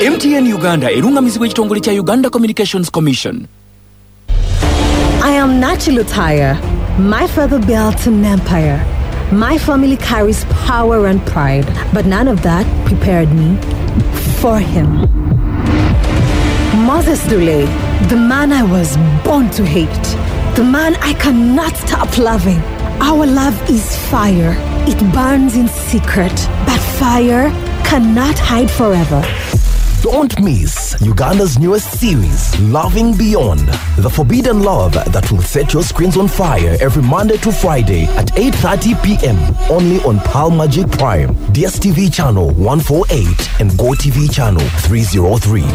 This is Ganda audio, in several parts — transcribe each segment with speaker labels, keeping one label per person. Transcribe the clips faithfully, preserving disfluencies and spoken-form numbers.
Speaker 1: M T N Uganda erungamizibwa ekitongole kya Uganda Communications Commission.
Speaker 2: I am Nachi Lutaya. My father built an empire. My family carries power and pride, but none of that prepared me for him. Moses Dule, the man I was born to hate, the man I cannot stop loving. Our love is fire. It burns in secret, but fire cannot hide forever.
Speaker 3: Don't miss Uganda's newest series, Loving Beyond, the forbidden love that will set your screens on fire every Monday to Friday at eight thirty p.m. only on Pal Magic Prime, D S T V channel one forty-eight and GoTV channel three oh three.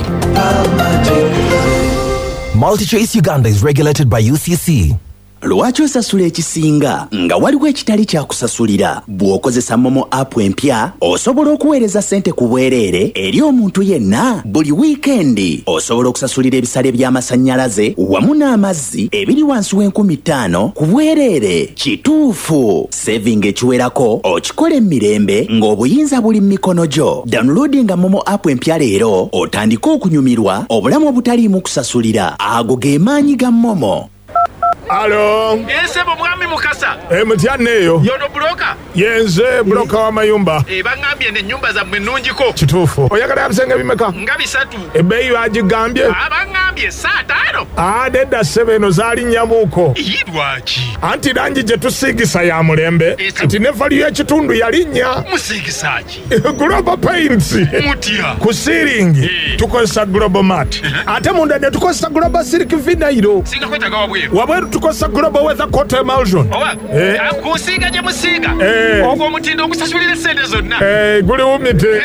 Speaker 3: MultiChoice Uganda is regulated by U C C.
Speaker 4: Lwaki osasula ekisinga nga waliwo ekitali kya kusasulira? Bw'okozesa Momo app empya osobola okuweereza ssente ku bwereere eri omuntu yenna buli wiikendi. Osobola okusasulira ebisale by'amasannyalaze wamu n'amazzi ebiri wansi w'enkumi ttaano ku bwereere. Kituufu, saving ekiwerako okikola emirembe ng'obuyinza buli mu mikono gyo. Downloadinga Momo app empya leero otandike okunyumirwa obulamu obutaliimu kusasulira. Ago ge maanyi ga Momo.
Speaker 5: Alo.
Speaker 6: Ese mwami mukasa.
Speaker 5: E mutyaneyo.
Speaker 6: Yono bloka.
Speaker 5: Yenze bloka wa mayumba.
Speaker 6: E bangambye ne nyumba za mwenunjiko.
Speaker 5: Kituufu. Oyagala abisenge bimeka?
Speaker 6: Nga bisatu.
Speaker 5: Ebeeyi bagigambye?
Speaker 6: Abangambye saa taano.
Speaker 5: Ah, nedda sebeno zaali nnyamuuko.
Speaker 6: Yidwaki.
Speaker 5: Anti langi gye tusiigisa ya mulembe. Anti ne value y'ekitundu yalinnya.
Speaker 6: Musiigisaaki.
Speaker 5: Global Paints.
Speaker 6: Mutya.
Speaker 5: Ku ceiling tukozesa Global Mat. Ate munda ne tukozesa Global Silk Vinyl.
Speaker 6: Singa kwetaga wabweru.
Speaker 5: Wabweru tukozesa Global Weather Coat Emulsion.
Speaker 6: Owa.
Speaker 5: Eh.
Speaker 6: Akusiiga gye musiiga.
Speaker 5: Eh.
Speaker 6: Ogwo omutindo okusasulira ssente zonna.
Speaker 5: Eh, guli wumite.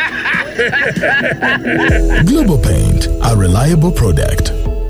Speaker 7: Global Paint, a reliable product.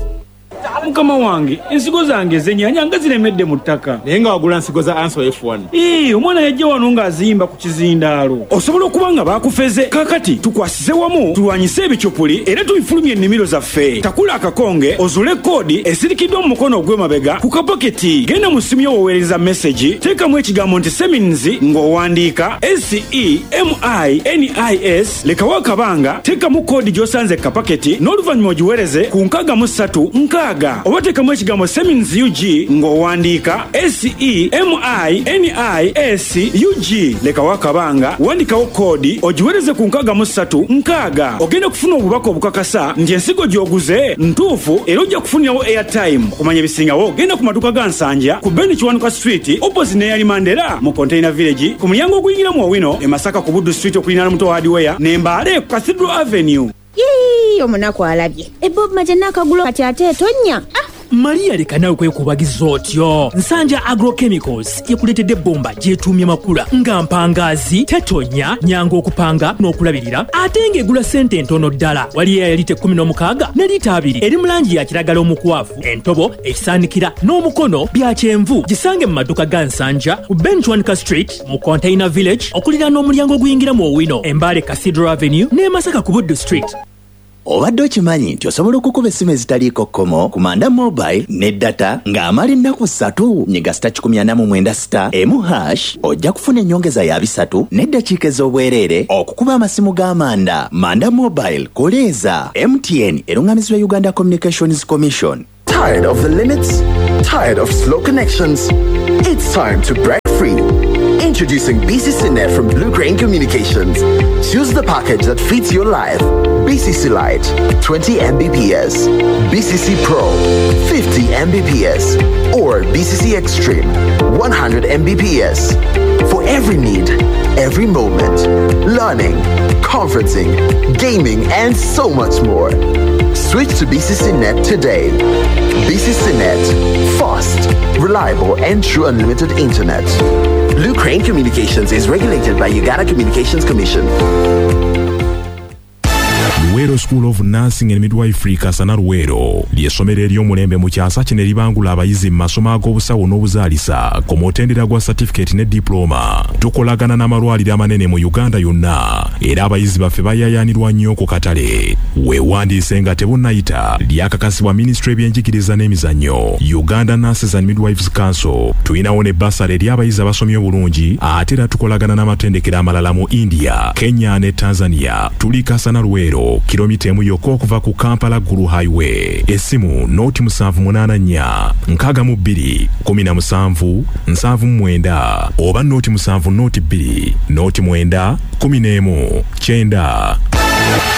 Speaker 8: Mukama wange ensigo zange zenyanya nga ziremedde mu ttaka
Speaker 9: naye nga wagula nsigo za Answer F one.
Speaker 8: Ee, omwana yajja wano ng'azimba ku kizindaalo. Osobola okuba nga baakufeze. Kaakati tukwasize wamu tulwanyise ebicupuli era tubifulumye ennimiro zaffe. Takula akakonge ozule koodi esirikiddwa mu mukono ogw'emabega ku kapaketi. Genda mu ssimu yo woweereza message, teekamu ekigambo nti Semins ng'owandiika S E M I N I S, lekawo akabanga, teekamu koodi gy'osanze kapaketi n'oluvannyuma ogiweereze ku nkaaga mu ssatu nkaaga. Oba teekamu ekigambo Semins U G ng'owandiika S E M I N I S U G, lekawo akabanga, wandikawo koodi ogiweereze ku nkaaga mu ssatu nkaaga. Ogenda kufuna obubaka obukakasa nti ensigo gy'oguze ntuufu era ojja kufunirawo airtime. Okumanya ebisingawo genda ku maduuka ga Nsanja ku Ben Kiwanuka Street opposite ne Yali Mandela mu Container Village, ku mulyango oguyingira mu Owino e Masaka ku Buddu Street okulinaana Muto Hardware ne Mbale ku Cathedral Avenue.
Speaker 10: Yee, omunaku alabye. E Bob Majana akagulo kati ate etonya. Ah,
Speaker 11: Maria leka nawe kwekubagiza otyo. Nsanja Agrochemicals yekuletedde bomba gyetuumye makula nga mpangazi, tetonya, nyangu okupanga n'okulabirira ate ng'egula ssente ntono ddala. Waliyo ya lita kkumi n'omukaaga ne lita abiri eri mu langi ya kiragala omukwafu, entobo, ekisaanikira n'omukono bya kyenvu. Gisange mu maduuka ga Nsanja ku Ben Kiwanuka Street mu Container Village okuliraana n'omulyango oguyingira mu Owino, Embale Cathedral Avenue ne Masaka ku Buddu Street.
Speaker 4: Obadde okimanyi nti osobola okukuba essimu ezitaliiko kkomo ku Manda Mobile ne data ng'amala ennaku ssatu. Nyiga sita kikumi ana mu mwenda sita emu hash ojja kufuna ennyongeza ya bisatu n'eddakiika ez'obwereere okukuba amasimu g'Amanda. Manda Mobile koleeza. M T N erungamizibwa Uganda Communications Commission.
Speaker 12: Tired of the limits? Tired of slow connections? It's time to break free. Introducing B C C Net from Blue Crane Communications. Choose the package that fits your life. B C C Lite, twenty megabits per second. B C C Pro, fifty megabits per second. Or B C C Extreme, one hundred megabits per second. For every need, every moment. Learning, conferencing, gaming, and so much more. Switch to B C C Net today. B C C Net, fast, reliable, and true unlimited internet. Blue Crane Communications is regulated by Uganda Communications Commission.
Speaker 13: Luwero School of Nursing and Midwifery Kasana Luwero ly'essomero ery'omulembe mu kyasa kino eribangula abayizi mu masomo ag'obusawo n'obuzaalisa ku mutendera gwa certificate ne diploma. Tukolagana n'amalwaliro amanene mu Uganda yonna era abayizi baffe bayayaanirwa nnyo ku katale. Weewandiise nga tebunnayita, lyakakasibwa Ministry y'ebyenjigiriza n'emizannyo, Uganda Nurses and Midwives Council. Tulinawo ne basale eri abayizi abasomye obulungi ate era tukolagana n'amatendekero amalala mu India, Kenya ne Tanzania. Tuli Kasana Luwero, kilo kilomita emu yokka okuva ku Kampala Gulu Highway. Essimu noti musanvu munaana nnya nkaaga mu bbiri kumi na musanvu nsanvu mu mwenda oba noti musanvu noti bbiri noti mwenda kumi n'emu kyenda.